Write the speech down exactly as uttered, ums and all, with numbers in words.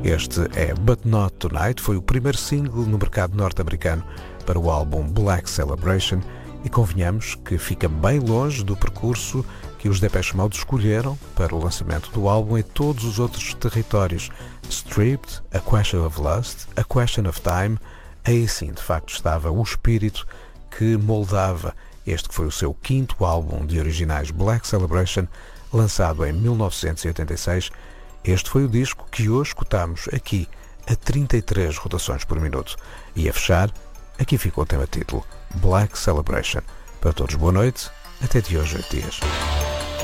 Este é But Not Tonight, foi o primeiro single no mercado norte-americano para o álbum Black Celebration e convenhamos que fica bem longe do percurso que os Depeche Mode escolheram para o lançamento do álbum em todos os outros territórios. Stripped, A Question of Lust, A Question of Time, aí sim de facto estava o espírito que moldava este que foi o seu quinto álbum de originais Black Celebration, lançado em mil novecentos e oitenta e seis. Este foi o disco que hoje escutamos aqui a trinta e três rotações por minuto. E a fechar, aqui ficou o tema título, Black Celebration. Para todos, boa noite, até de hoje, oito dias.